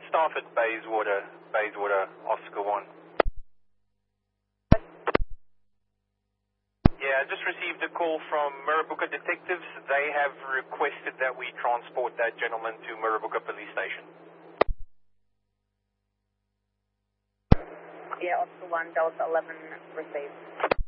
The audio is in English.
staff at Bayswater, Oscar 1. Yeah, I just received a call from Mirrabooka detectives. They have requested that we transport that gentleman to Mirrabooka Police Station. Yeah, Oscar 1, Delta 11 received.